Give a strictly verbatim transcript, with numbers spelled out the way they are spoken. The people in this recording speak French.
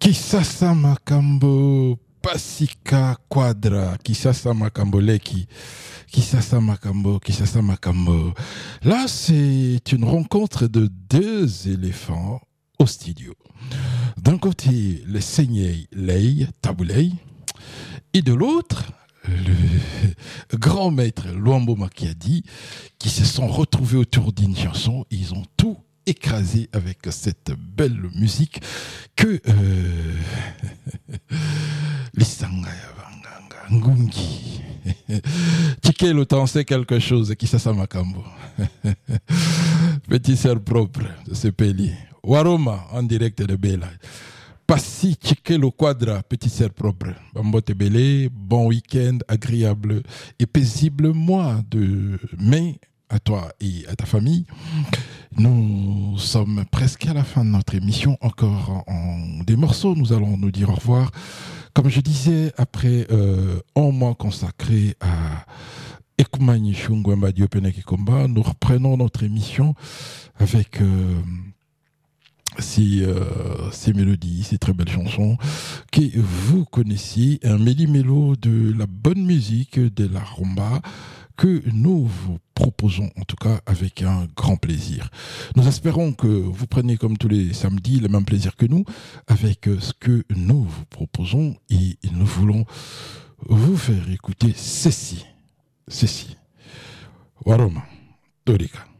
Kisasa Makambo Pasika Quadra, Kisasa Makambo Leki, Kisasa Makambo, Kisasa Makambo. Là, c'est une rencontre de deux éléphants au studio. D'un côté, le Seigneur Lei, Taboulei, et de l'autre, le grand maître Luambo Makiadi, qui se sont retrouvés autour d'une chanson. Ils ont tout écrasé avec cette belle musique que euh, Lisanga Ngungi. Tikelo t'en sait quelque chose qui ça ça Makambo. Petit sœur propre de ce pays. Waroma en direct de Bela. Passi Tikelo Quadra, petit sœur propre. Bambote Belé, bon week-end agréable et paisible mois de mai à toi et à ta famille. Nous sommes presque à la fin de notre émission, encore en des morceaux. Nous allons nous dire au revoir. Comme je disais, après euh, un mois consacré à Ekumani Shungwamba Diopene Kikomba, nous reprenons notre émission avec euh, ces, euh, ces mélodies, ces très belles chansons que vous connaissiez, un méli-mélo de la bonne musique, de la rumba, que nous vous proposons en tout cas avec un grand plaisir. Nous espérons que vous prenez comme tous les samedis le même plaisir que nous avec ce que nous vous proposons et nous voulons vous faire écouter ceci. Ceci. Waroma. Dorika.